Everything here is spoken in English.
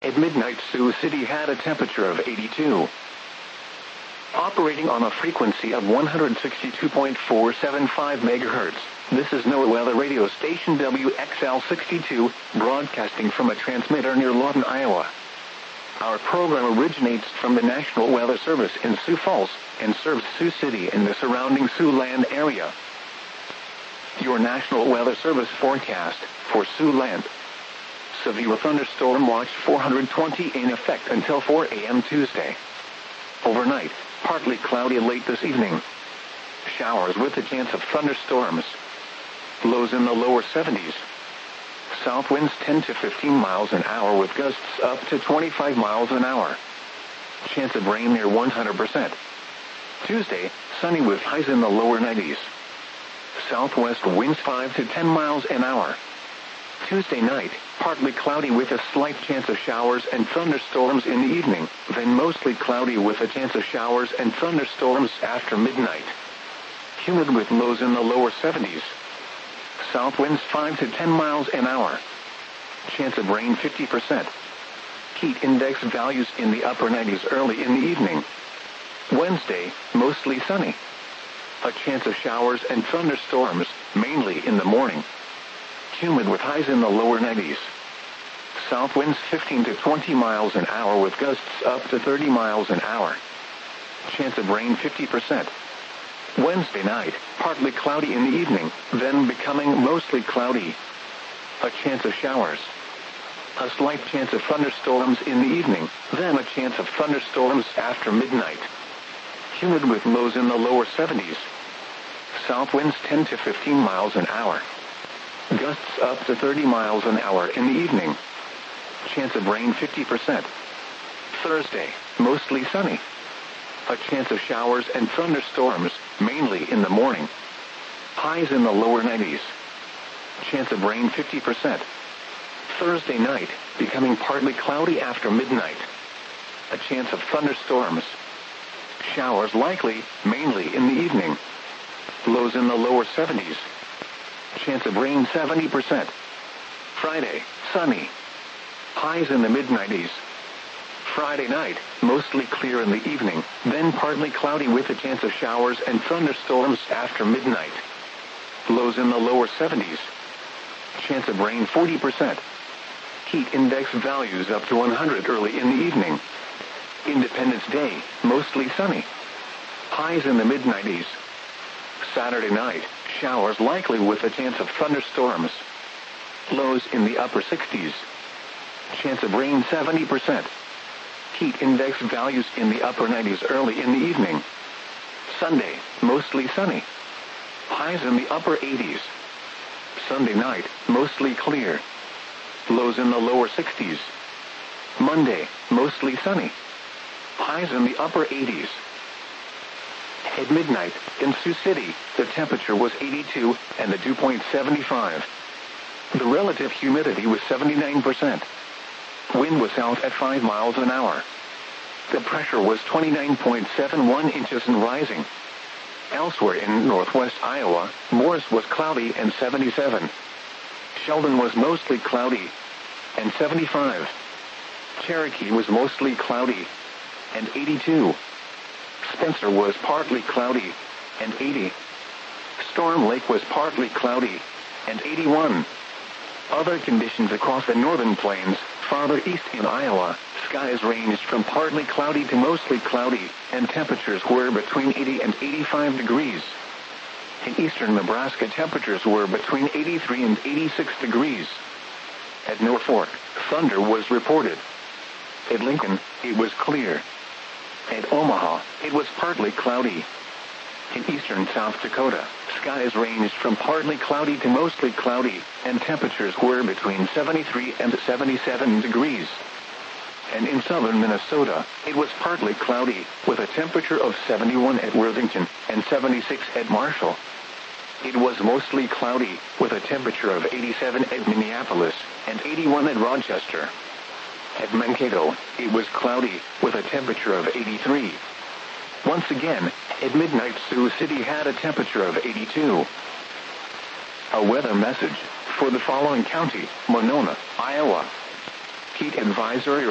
At midnight, Sioux City had a temperature of 82. Operating on a frequency of 162.475 MHz, this is NOAA weather radio station WXL62, broadcasting from a transmitter near Lawton, Iowa. Our program originates from the National Weather Service in Sioux Falls and serves Sioux City and the surrounding Siouxland area. Your National Weather Service forecast for Siouxland. Severe thunderstorm watch 420 in effect until 4 a.m. Tuesday. Overnight, partly cloudy late this evening. Showers with a chance of thunderstorms. Lows in the lower 70s. South winds 10 to 15 miles an hour with gusts up to 25 miles an hour. Chance of rain near 100%. Tuesday, sunny with highs in the lower 90s. Southwest winds 5 to 10 miles an hour. Tuesday night, partly cloudy with a slight chance of showers and thunderstorms in the evening, then mostly cloudy with a chance of showers and thunderstorms after midnight. Humid with lows in the lower 70s. South winds 5 to 10 miles an hour. Chance of rain 50%. Heat index values in the upper 90s early in the evening. Wednesday, mostly sunny. A chance of showers and thunderstorms, mainly in the morning. Humid with highs in the lower 90s. South winds 15 to 20 miles an hour with gusts up to 30 miles an hour. Chance of rain 50%. Wednesday night, partly cloudy in the evening, then becoming mostly cloudy. A chance of showers. A slight chance of thunderstorms in the evening, then a chance of thunderstorms after midnight. Humid with lows in the lower 70s. South winds 10 to 15 miles an hour. Gusts up to 30 miles an hour in the evening. Chance of rain 50%. Thursday, mostly sunny. A chance of showers and thunderstorms, mainly in the morning. Highs in the lower 90s. Chance of rain 50%. Thursday night, becoming partly cloudy after midnight. A chance of thunderstorms. Showers likely, mainly in the evening. Lows in the lower 70s. Chance of rain 70%. Friday, sunny. Highs in the mid-90s. Friday night, mostly clear in the evening, then partly cloudy with a chance of showers and thunderstorms after midnight. Lows in the lower 70s. Chance of rain 40%. Heat index values up to 100 early in the evening. Independence Day, mostly sunny. Highs in the mid-90s. Saturday night, showers likely with a chance of thunderstorms. Lows in the upper 60s. Chance of rain 70%. Heat index values in the upper 90s early in the evening. Sunday, mostly sunny. Highs in the upper 80s. Sunday night, mostly clear. Lows in the lower 60s. Monday, mostly sunny. Highs in the upper 80s. At midnight, in Sioux City, the temperature was 82 and the dew point 75. The relative humidity was 79%. Wind was south at 5 miles an hour. The pressure was 29.71 inches and rising. Elsewhere in northwest Iowa, Morris was cloudy and 77. Sheldon was mostly cloudy and 75. Cherokee was mostly cloudy and 82. Spencer was partly cloudy and 80. Storm Lake was partly cloudy and 81. Other conditions across the northern plains, farther east in Iowa, skies ranged from partly cloudy to mostly cloudy, and temperatures were between 80 and 85 degrees. In eastern Nebraska, temperatures were between 83 and 86 degrees. At Norfolk, thunder was reported. At Lincoln, it was clear. At Omaha, it was partly cloudy. In eastern South Dakota, skies ranged from partly cloudy to mostly cloudy, and temperatures were between 73 and 77 degrees. And in southern Minnesota, it was partly cloudy, with a temperature of 71 at Worthington and 76 at Marshall. It was mostly cloudy, with a temperature of 87 at Minneapolis and 81 at Rochester. At Mankato, it was cloudy, with a temperature of 83. Once again, at midnight, Sioux City had a temperature of 82. A weather message for the following county: Monona, Iowa. Heat advisory